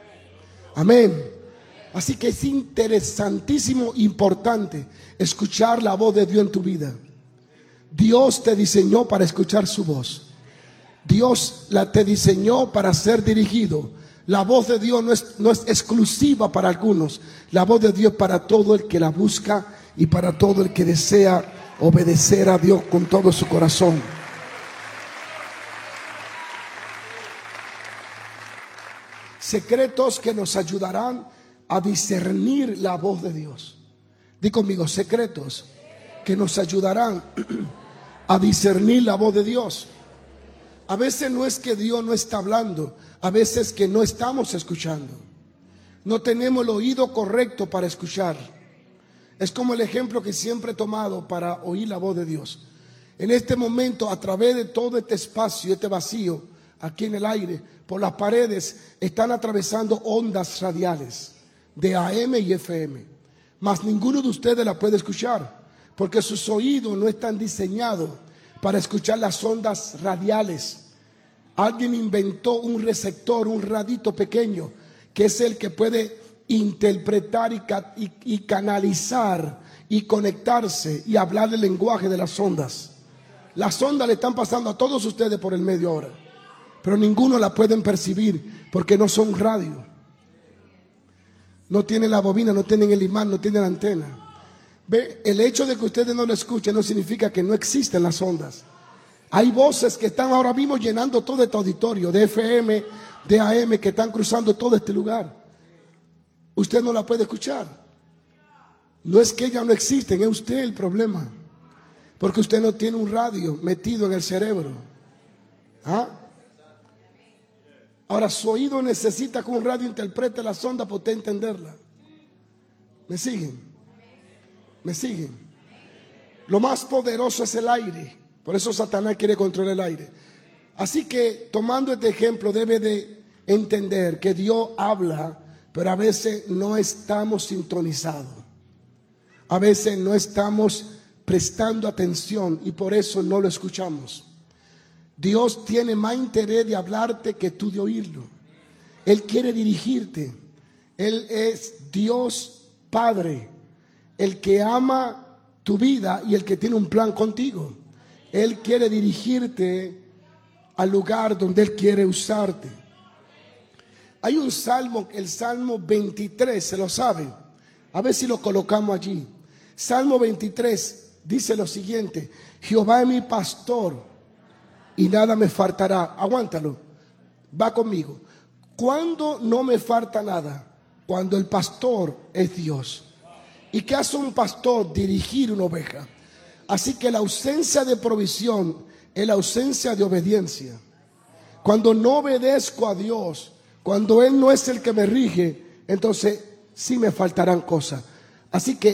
Amén. Así que es interesantísimo, importante escuchar la voz de Dios en tu vida. Dios te diseñó para escuchar su voz. Dios la te diseñó para ser dirigido. La voz de Dios no es, no es exclusiva para algunos. La voz de Dios para todo el que la busca y para todo el que desea obedecer a Dios con todo su corazón. Secretos que nos ayudarán a discernir la voz de Dios. Di conmigo, secretos que nos ayudarán a discernir la voz de Dios. A veces no es que Dios no está hablando, a veces que no estamos escuchando. No tenemos el oído correcto para escuchar. Es como el ejemplo que siempre he tomado para oír la voz de Dios. En este momento, a través de todo este espacio, este vacío, aquí en el aire, por las paredes, están atravesando ondas radiales de A M y F M. Mas ninguno de ustedes la puede escuchar, porque sus oídos no están diseñados para escuchar las ondas radiales. Alguien inventó un receptor, un radito pequeño, que es el que puede interpretar y, y, y canalizar y conectarse y hablar el lenguaje de las ondas. Las ondas le están pasando a todos ustedes por el medio ahora, pero ninguno la pueden percibir porque no son radio. No tienen la bobina, no tienen el imán, no tienen la antena. Ve, el hecho de que ustedes no lo escuchen no significa que no existen las ondas. Hay voces que están ahora mismo llenando todo este auditorio de F M, de A M, que están cruzando todo este lugar. Usted no la puede escuchar. No es que ellas no existen, es usted el problema. Porque usted no tiene un radio metido en el cerebro. ¿Ah? Ahora su oído necesita que un radio interprete las ondas para usted entenderla. ¿Me siguen? ¿Me siguen? Lo más poderoso es el aire. Por eso Satanás quiere controlar el aire. Así que tomando este ejemplo debe de entender que Dios habla, pero a veces no estamos sintonizados. A veces no estamos prestando atención y por eso no lo escuchamos. Dios tiene más interés de hablarte que tú de oírlo. Él quiere dirigirte. Él es Dios Padre, el que ama tu vida y el que tiene un plan contigo. Él quiere dirigirte al lugar donde Él quiere usarte. Hay un salmo, el Salmo veintitrés, ¿se lo saben? A ver si lo colocamos allí. Salmo veintitrés dice lo siguiente: Jehová es mi pastor y nada me faltará. Aguántalo, va conmigo. ¿Cuándo no me falta nada? Cuando el pastor es Dios. ¿Y qué hace un pastor? Dirigir una oveja. Así que la ausencia de provisión es la ausencia de obediencia. Cuando no obedezco a Dios, cuando Él no es el que me rige, entonces sí me faltarán cosas. Así que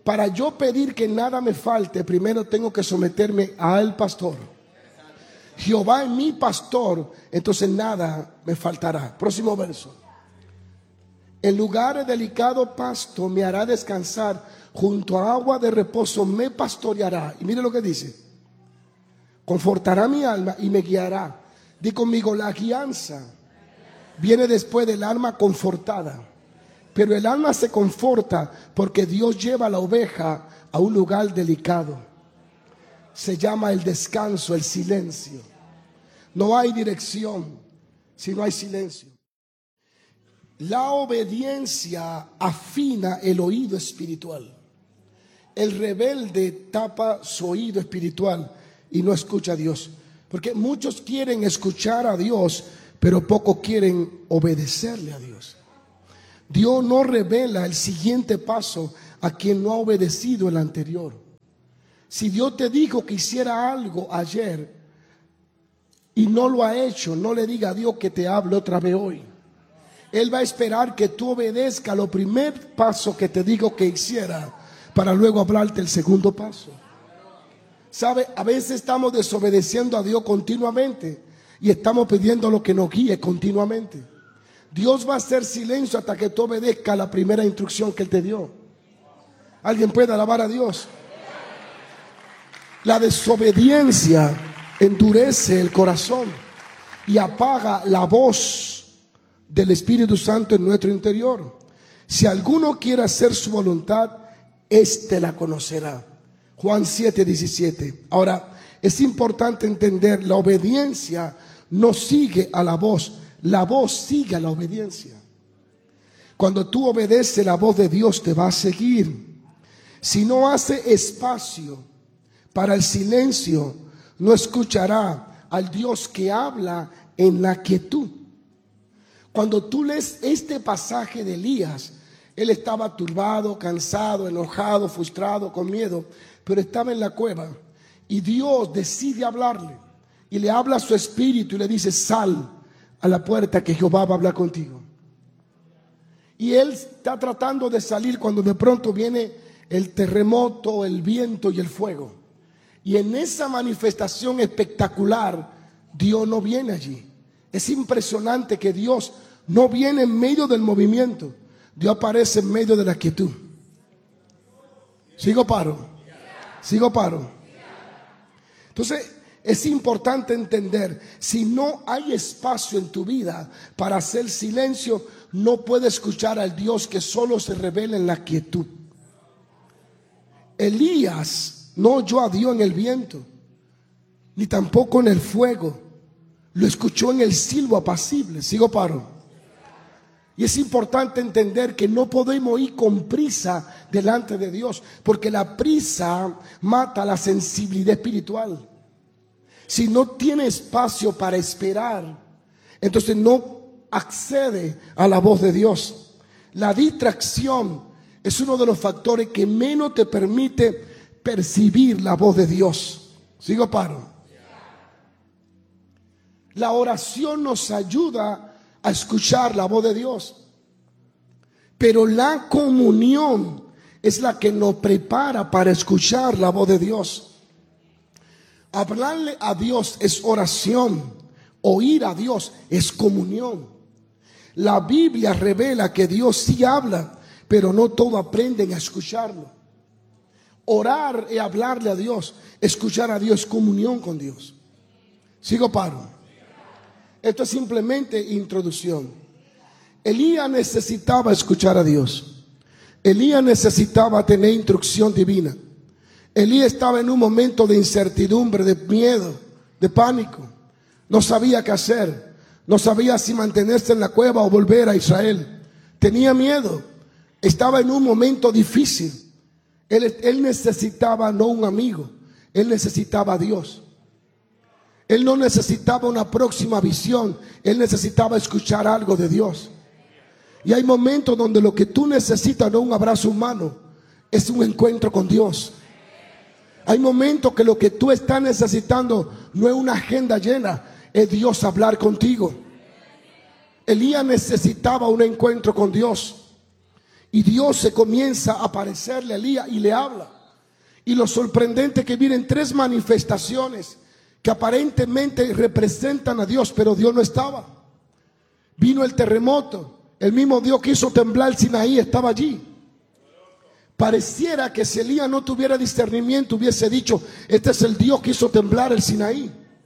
para yo pedir que nada me falte, primero tengo que someterme al pastor. Jehová es mi pastor, entonces nada me faltará. Próximo verso. En lugares delicados pasto me hará descansar, junto a agua de reposo me pastoreará. Y mire lo que dice: confortará mi alma y me guiará. Di conmigo, la guianza viene después del alma confortada. Pero el alma se conforta porque Dios lleva a la oveja a un lugar delicado. Se llama el descanso, el silencio. No hay dirección si no hay silencio. La obediencia afina el oído espiritual. El rebelde tapa su oído espiritual y no escucha a Dios. Porque muchos quieren escuchar a Dios, pero pocos quieren obedecerle a Dios. Dios no revela el siguiente paso a quien no ha obedecido el anterior. Si Dios te dijo que hiciera algo ayer y no lo ha hecho, no le diga a Dios que te hable otra vez hoy. Él va a esperar que tú obedezcas lo primer paso que te digo que hiciera, para luego hablarte el segundo paso. ¿Sabe? A veces estamos desobedeciendo a Dios continuamente y estamos pidiendo lo que nos guíe continuamente. Dios va a hacer silencio hasta que tú obedezcas la primera instrucción que Él te dio. ¿Alguien puede alabar a Dios? La desobediencia endurece el corazón y apaga la voz del Espíritu Santo en nuestro interior. Si alguno quiere hacer su voluntad, éste la conocerá. Juan siete diecisiete. Ahora, es importante entender, la obediencia no sigue a la voz. La voz sigue a la obediencia. Cuando tú obedeces, la voz de Dios te va a seguir. Si no hace espacio para el silencio, no escuchará al Dios que habla en la quietud. Cuando tú lees este pasaje de Elías, él estaba turbado, cansado, enojado, frustrado, con miedo, pero estaba en la cueva y Dios decide hablarle y le habla a su espíritu y le dice: sal a la puerta que Jehová va a hablar contigo. Y él está tratando de salir cuando de pronto viene el terremoto, el viento y el fuego. Y en esa manifestación espectacular, Dios no viene allí. Es impresionante que Dios no viene en medio del movimiento. Dios aparece en medio de la quietud. ¿Sigo paro? ¿Sigo paro? Entonces, es importante entender, si no hay espacio en tu vida para hacer silencio, no puedes escuchar al Dios que solo se revela en la quietud. Elías no oyó a Dios en el viento, ni tampoco en el fuego. Lo escuchó en el silbo apacible. ¿Sigo paro? Y es importante entender que no podemos ir con prisa delante de Dios, porque la prisa mata la sensibilidad espiritual. Si no tiene espacio para esperar, entonces no accede a la voz de Dios. La distracción es uno de los factores que menos te permite percibir la voz de Dios. ¿Sigo paro? La oración nos ayuda a escuchar la voz de Dios, pero la comunión es la que nos prepara para escuchar la voz de Dios. Hablarle a Dios es oración, oír a Dios es comunión. La Biblia revela que Dios sí habla, pero no todos aprenden a escucharlo. Orar y hablarle a Dios, escuchar a Dios, comunión con Dios. ¿Sigo paro? Esto es simplemente introducción. Elías necesitaba escuchar a Dios. Elías necesitaba tener instrucción divina. Elías estaba en un momento de incertidumbre, de miedo, de pánico. No sabía qué hacer. No sabía si mantenerse en la cueva o volver a Israel. Tenía miedo. Estaba en un momento difícil. Él, él necesitaba no un amigo, él necesitaba a Dios. Él no necesitaba una próxima visión, él necesitaba escuchar algo de Dios. Y hay momentos donde lo que tú necesitas no es un abrazo humano, es un encuentro con Dios. Hay momentos que lo que tú estás necesitando no es una agenda llena, es Dios hablar contigo. Elías necesitaba un encuentro con Dios. Y Dios se comienza a aparecerle a Elías y le habla. Y lo sorprendente es que vienen tres manifestaciones que aparentemente representan a Dios, pero Dios no estaba. Vino el terremoto, el mismo Dios que hizo temblar el Sinaí estaba allí. Pareciera que si Elías no tuviera discernimiento hubiese dicho: este es el Dios que hizo temblar el Sinaí.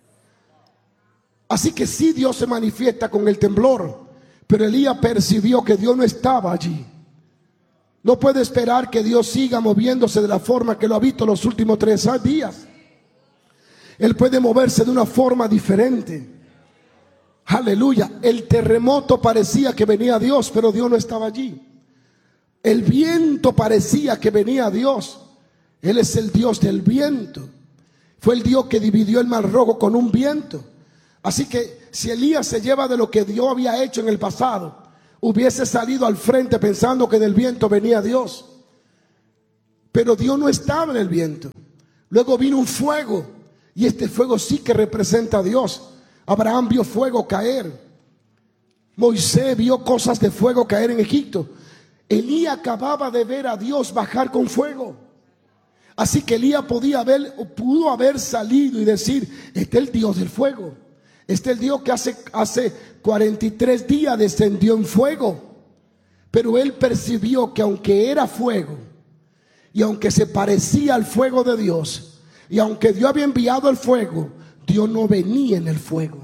Así que sí, Dios se manifiesta con el temblor, pero Elías percibió que Dios no estaba allí. No puede esperar que Dios siga moviéndose de la forma que lo ha visto los últimos tres días. Él puede moverse de una forma diferente. Aleluya. El terremoto parecía que venía Dios, pero Dios no estaba allí. El viento parecía que venía Dios. Él es el Dios del viento. Fue el Dios que dividió el mar rojo con un viento. Así que si Elías se lleva de lo que Dios había hecho en el pasado, hubiese salido al frente pensando que del viento venía Dios. Pero Dios no estaba en el viento. Luego vino un fuego, y este fuego sí que representa a Dios. Abraham vio fuego caer. Moisés vio cosas de fuego caer en Egipto. Elías acababa de ver a Dios bajar con fuego. Así que Elías podía haber, pudo haber salido y decir: este es el Dios del fuego. Este es el Dios que hace, hace cuarenta y tres días descendió en fuego. Pero él percibió que aunque era fuego, y aunque se parecía al fuego de Dios, y aunque Dios había enviado el fuego, Dios no venía en el fuego.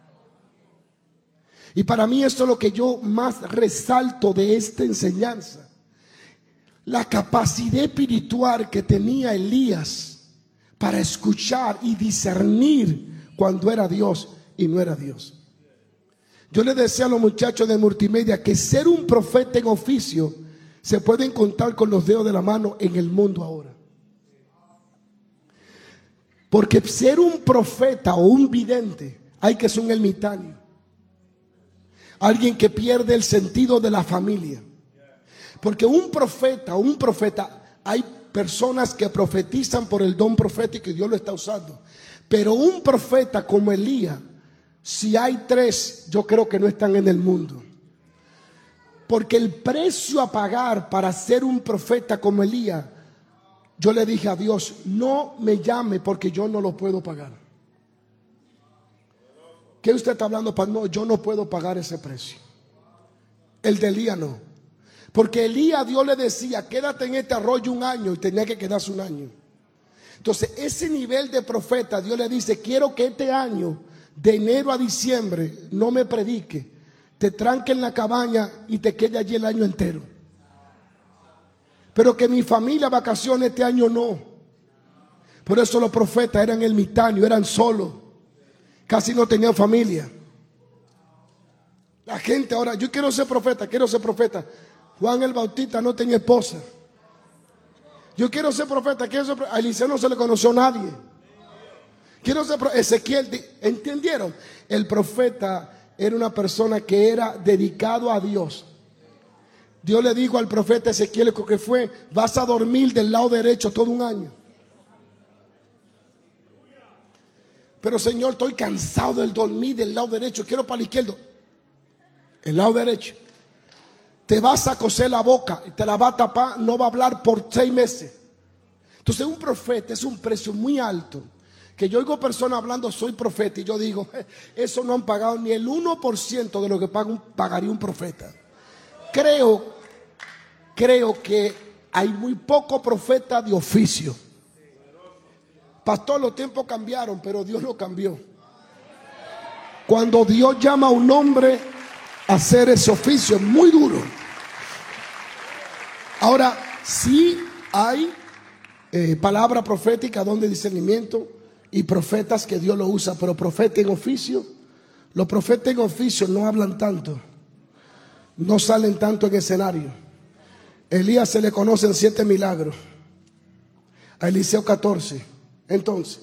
Y para mí esto es lo que yo más resalto de esta enseñanza: la capacidad espiritual que tenía Elías para escuchar y discernir cuando era Dios y no era Dios. Yo les decía a los muchachos de multimedia que ser un profeta en oficio se pueden contar con los dedos de la mano en el mundo ahora. Porque ser un profeta o un vidente, hay que ser un ermitaño, alguien que pierde el sentido de la familia. Porque un profeta o un profeta, hay personas que profetizan por el don profético y Dios lo está usando. Pero un profeta como Elías, si hay tres, yo creo que no están en el mundo. Porque el precio a pagar para ser un profeta como Elías, yo le dije a Dios: no me llame porque yo no lo puedo pagar. ¿Qué usted está hablando? No, yo no puedo pagar ese precio. El de Elías no. Porque Elías, Dios le decía: quédate en este arroyo un año, y tenía que quedarse un año. Entonces ese nivel de profeta, Dios le dice: quiero que este año, de enero a diciembre, no me predique, te tranque en la cabaña y te quede allí el año entero. Pero que mi familia vacaciones este año no. Por eso los profetas eran ermitaños, eran solos, casi no tenían familia. La gente ahora: yo quiero ser profeta, quiero ser profeta. Juan el Bautista no tenía esposa. Yo quiero ser profeta, quiero ser profeta. A Eliseo no se le conoció a nadie. Quiero ser profeta. Ezequiel, ¿entendieron? El profeta era una persona que era dedicado a Dios. Dios le dijo al profeta Ezequiel que fue: vas a dormir del lado derecho todo un año. Pero Señor, estoy cansado del dormir del lado derecho, quiero para el izquierdo. El lado derecho. Te vas a coser la boca y te la va a tapar, no va a hablar por seis meses. Entonces un profeta es un precio muy alto. Que yo oigo personas hablando: soy profeta, y yo digo: eso no han pagado ni el uno por ciento de lo que paga un, pagaría un profeta. Creo, creo que hay muy poco profeta de oficio. Pastor, los tiempos cambiaron, pero Dios no cambió. Cuando Dios llama a un hombre a hacer ese oficio, es muy duro. Ahora, sí hay eh, palabra profética, donde discernimiento, y profetas que Dios lo usa, pero profeta en oficio, los profetas en oficio no hablan tanto, no salen tanto en escenario. Elías se le conocen siete milagros, a Eliseo catorce. Entonces,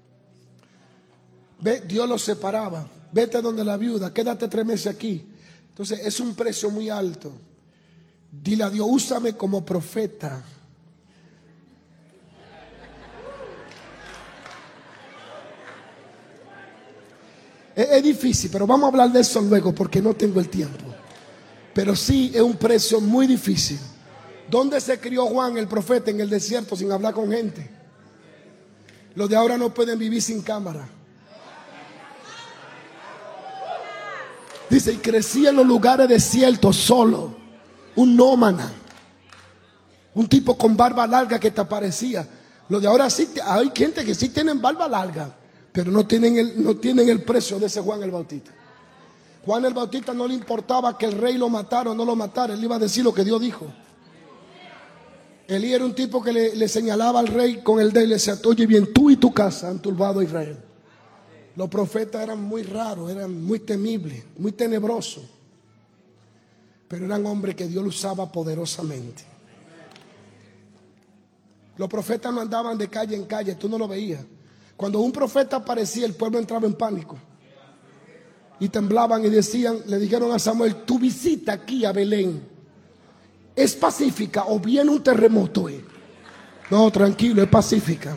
ve, Dios los separaba. Vete donde la viuda, quédate tres meses aquí. Entonces es un precio muy alto. Dile a Dios: úsame como profeta. Es, es difícil, pero vamos a hablar de eso luego porque no tengo el tiempo. Pero sí es un precio muy difícil. ¿Dónde se crió Juan el profeta? En el desierto, sin hablar con gente. Los de ahora no pueden vivir sin cámara. Dice, y crecía en los lugares desiertos solo, un nómada, un tipo con barba larga que te aparecía. Los de ahora sí, hay gente que sí tienen barba larga, pero no tienen el, no tienen el precio de ese Juan el Bautista. Juan el Bautista no le importaba que el rey lo matara o no lo matara, él iba a decir lo que Dios dijo. Elías era un tipo que le, le señalaba al rey con el dedo y le decía, oye bien, tú y tu casa han turbado a Israel. Los profetas eran muy raros, eran muy temibles, muy tenebrosos, pero eran hombres que Dios lo usaba poderosamente. Los profetas no andaban de calle en calle, tú no lo veías. Cuando un profeta aparecía, el pueblo entraba en pánico y temblaban y decían, le dijeron a Samuel, tu visita aquí a Belén ¿es pacífica o viene un terremoto? Eh? No, tranquilo, es pacífica.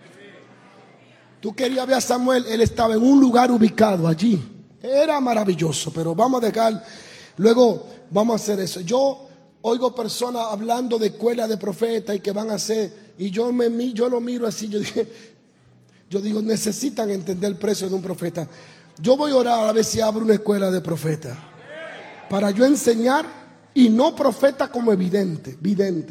Tú querías ver a Samuel, él estaba en un lugar ubicado allí. Era maravilloso, pero vamos a dejar, luego vamos a hacer eso. Yo oigo personas hablando de escuela de profetas y que van a hacer, y yo, me, yo lo miro así, yo, dije, yo digo, necesitan entender el precio de un profeta. Yo voy a orar a ver si abro una escuela de profetas, para yo enseñar, y no profeta como evidente, vidente.